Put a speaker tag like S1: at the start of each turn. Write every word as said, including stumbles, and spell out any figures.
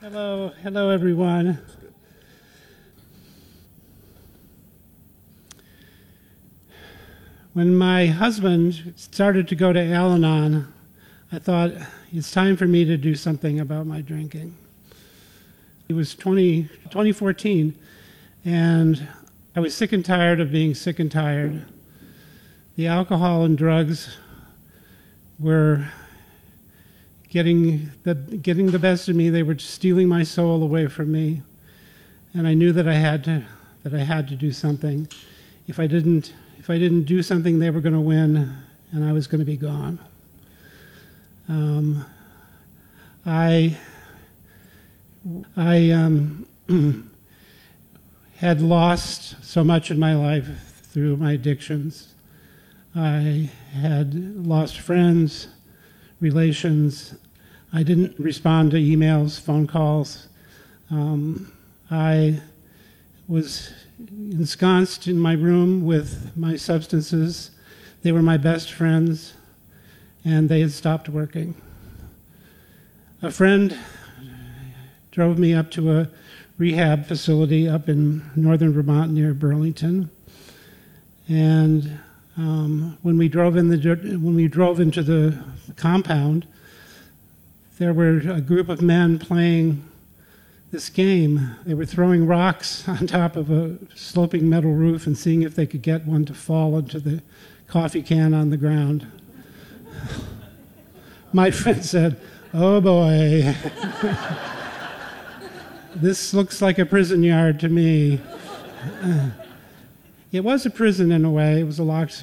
S1: Hello, hello everyone. When my husband started to go to Al-Anon, I thought it's time for me to do something about my drinking. It was twenty, twenty fourteen, and I was sick and tired of being sick and tired. The alcohol and drugs were getting the, getting the best of me. They were stealing my soul away from me. And I knew that I had to, that I had to do something. If I didn't, if I didn't do something, they were going to win, and I was going to be gone. Um, I, I um, had lost so much in my life through my addictions. I had lost friends, relations. I didn't respond to emails, phone calls. Um, I was ensconced in my room with my substances. They were my best friends, and they had stopped working. A friend drove me up to a rehab facility up in northern Vermont near Burlington, and um, when we drove in the when we drove into the compound, there were a group of men playing this game. They were throwing rocks on top of a sloping metal roof and seeing if they could get one to fall into the coffee can on the ground. My friend said, "Oh boy, this looks like a prison yard to me." It was a prison in a way. It was a locked